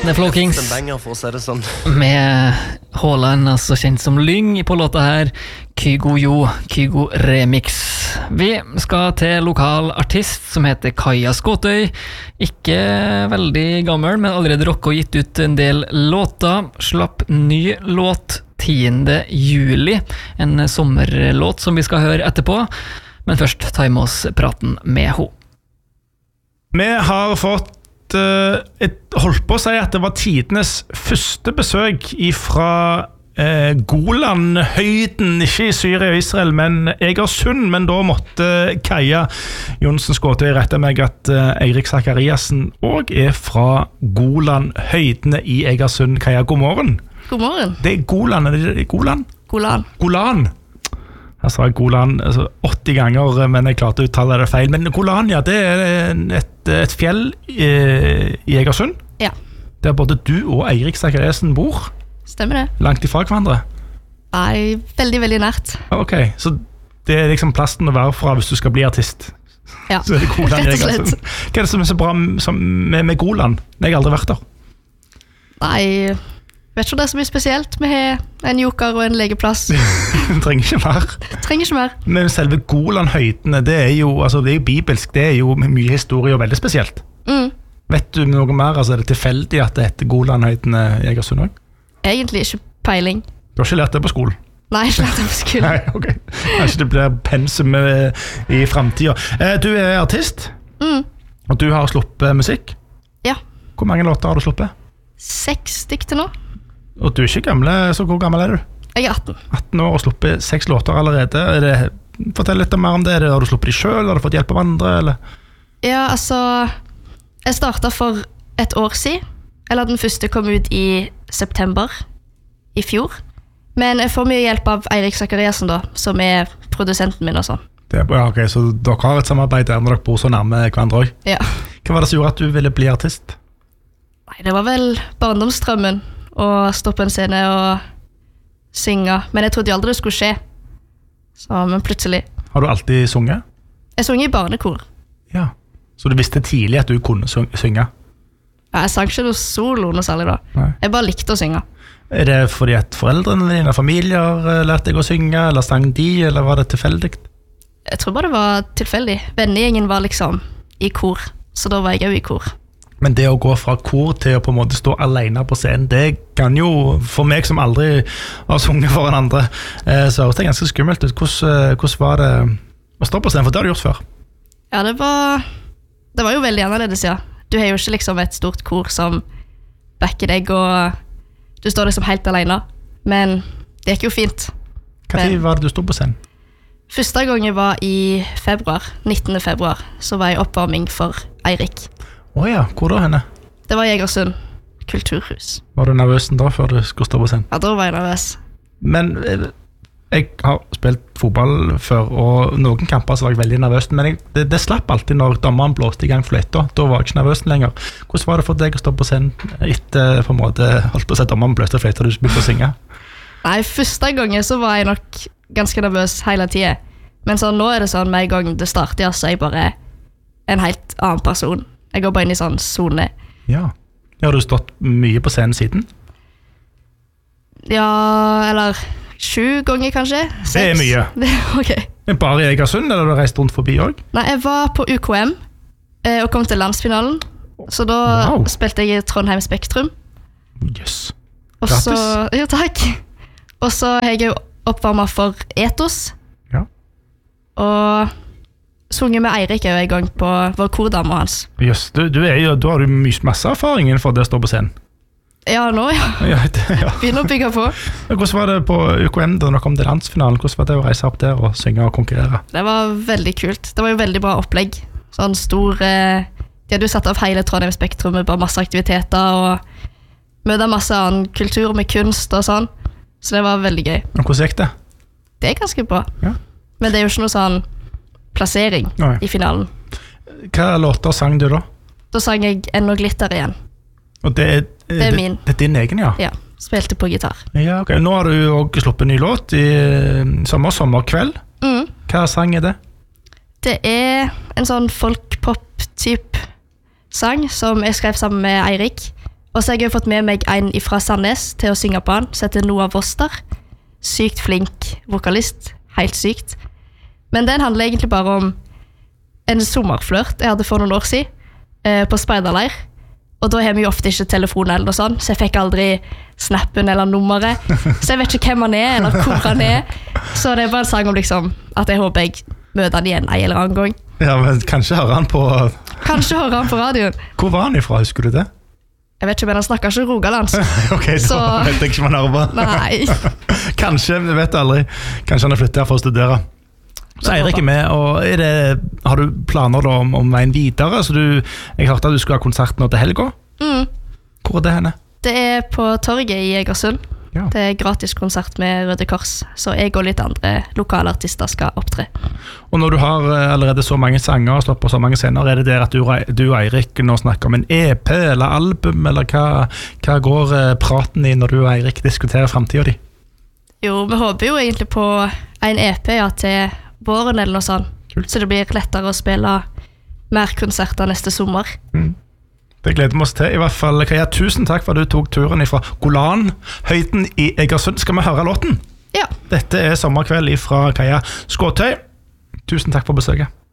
The Flow Kings. En banger for å si det sånn. Med Haaland, altså kjent som Lyng på låta her. Kygo Remix. Vi skal til lokal artist som heter Kaja Skåtøy. Ikke veldig gammel, men allerede rock og gitt ut en del låter. Slapp ny låt 10. juli. En sommerlåt som vi skal høre etterpå. Men først ta med oss praten med ho. Vi har fått holdt på å si at det var tidenes første besøk ifra Golanhøyden, ikke i Syria og Israel, men Egersund, men da måtte Kaja Jonsen Skåtøy rette meg at Eirik Zakariassen også fra Golanhøydene i Egersund. Kaja, god morgen. God morgen. Det Golan, er det Golan? Golan. Jeg sa Golan 80 ganger, men jeg klarte å uttale det feil. Men Golan, ja, det er et fjell i Egersund. Ja. Der både du og Eirik Zakariassen bor. Stemmer det. Langt ifra hverandre. Nei, veldig, veldig nært. Ok, så det er liksom plassen å være fra hvis du skal bli artist. Ja, så er det Golan i rett og slett. Egersund. Hva er det som er så bra med Golan? Jeg har aldri vært der. Nei, vet ikke om det er så mye spesielt. Vi har en joker og en legeplass. Trenger ikke mer. Men selve Golanhøydene, det er jo bibelsk, det er jo mye historie og veldig spesielt. Vet du noe mer? Altså, er det tilfeldig at det heter Golanhøydene i Egersund også? Egentlig ikke peiling. Du har ikke lært det på skolen? Nei, ikke lært det på skolen. Nei, ok. Kanskje det blir pensum i fremtiden. Du er artist, og du har sluppet musikk. Ja. Hvor mange låter har du sluppet? 6 stykk til nå. Og du er ikke gamle, så hvor gammel er du? Jeg er 18. 18 år og sluppet 6 låter allerede. Fortell litt mer om det. Har du sluppet de selv? Har du fått hjelp av andre? Eller? Ja, altså, jeg startet for et år siden. Eller den første kom ut i september i fjor. Men jeg får mye hjelp av Eirik Zakariassen da, som er produsenten min og sånn. Det er bra, ok, så dere har et samarbeid der når dere bor så nærme hverandre også? Ja. Hva var det som gjorde at du ville bli artist? Nei, det var vel barndomsdrømmen å stå på en scene og synge. Men jeg trodde jo aldri det skulle skje. Men plutselig. Har du alltid sunget? Jeg sang i barnekor. Ja, så du visste tidlig at du kunne synge? Ja, jeg sang ikke noe solo noe særlig da. Nei. Jeg bare likte å synge. Er det fordi at foreldrene dine, familier, lærte deg å synge, eller sang de, eller var det tilfeldig? Jeg tror bare det var tilfeldig. Vennegjengen var liksom i kor, så da var jeg jo i kor. Men det å gå fra kor til å på en måte stå alene på scenen, det kan jo, for meg som aldri har sunget for en andre, så høres det ganske skummelt ut. Hvordan var det å stå på scenen, for det har du gjort før? Ja, det var jo veldig annerledes, ja. Du har jo ikke liksom et stort kor som backer deg, og du står liksom helt alene. Men det gikk jo fint. Hva tid var det du stod på scenen? Første gang jeg var i februar, 19. februar, så var jeg oppvarming for Eirik. Åja, hvor da henne? Det var Egersund kulturhus. Var du nervøs da før du skulle stå på scenen? Ja, da var jeg nervøs. Men jeg har spilt fotball før, og noen kamper så var jeg veldig nervøs, men det slapp alltid når dommeren blåste i gang fløyta. Da var jeg ikke nervøs lenger. Hvordan var det for deg å stå på scenen etter på en måte, holdt på å si dommeren blåste fløyta og du begynte å synge? Nei, første gangen så var jeg nok ganske nervøs hele tiden. Men så nå er det sånn, med en gang det starter, så er jeg bare en helt annen person. Jeg går bare inn i sånn zone. Ja. Har du stått mye på scenen siden? Ja, eller 7 ganger kanskje. 6. Det er mye. Det, ok. Men bare i Egersund, eller har du reist rundt forbi også? Nei, jeg var på UKM og kom til landsfinalen. Så da spilte jeg i Trondheim Spektrum. Yes. Grattis. Jo, takk. Og så har jeg jo oppvarmet for Ethos. Ja. Og sunget med Eirik er jo en gang på vår kordame hans. Yes, du har jo masse erfaring innenfor det å stå på scenen. Ja, nå, ja. Ja. Begynner å bygge på. Hvordan var det på UKM da dere kom til landsfinalen? Hvordan var det å reise opp der og synge og konkurrere? Det var veldig kult. Det var jo veldig bra opplegg. Sånn stor... De hadde jo satt av hele Trondheim Spektrum med bare masse aktiviteter og møte masse annen kultur med kunst og sånn. Så det var veldig gøy. Og hvordan gikk det? Det er ganske bra. Ja. Men det er jo ikke noe sånn plassering i finalen. Hva låter sang du da? Da sang jeg Ennå glitter igjen. Og det er min. Det er din egen, ja? Ja, spilte på gitar. Ja, ok. Nå har du jo også sluppet en ny låt i sommerkveld. Hva sang er det? Det er en sånn folk-pop-typ sang som jeg skrev sammen med Eirik. Og så har jeg jo fått med meg en fra Sandnes til å synge på han, som heter Noah Voster. Sykt flink vokalist, helt sykt. Men den handler egentlig bare om en sommerflørt jeg hadde for noen år siden, på speiderleir. Og da har vi jo ofte ikke telefon eller noe sånt, så jeg fikk aldri snappen eller nummeret. Så jeg vet ikke hvem han eller hvor han Så det er bare en sang om liksom, at jeg håper jeg møter han igjen en eller annen gang. Ja, men kanskje hører han på... Kanskje hører han på radioen. Hvor var han ifra, husker du det? Jeg vet ikke, men han snakker ikke rogalands. Ok, så vet jeg ikke man hører på. Nei. Kanskje, vi vet aldri. Kanskje han har flyttet her for å studere. Så Eirik med, og har du planer da om veien videre? Så jeg hørte at du skulle ha konsert nå til helga. Hvor det henne? Det på torget i Egersund. Ja. Det gratis konsert med Røde Kors, så jeg og litt andre lokale artister skal opptre. Og når du har allerede så mange sanger og slått på så mange scener, det der at du og Eirik nå snakker om en EP eller album, eller hva går praten i når du og Eirik diskuterer fremtiden din? Jo, vi håper jo egentlig på en EP til våren eller noe sånt, så det blir lettere å spille mer konserter neste sommer. Det gleder vi oss til i hvert fall. Kaja, tusen takk for at du tok turen fra Golan, høyden i Egersund. Skal vi høre låten? Ja. Dette Sommerkveld fra Kaja Skåtøy. Tusen takk for besøket.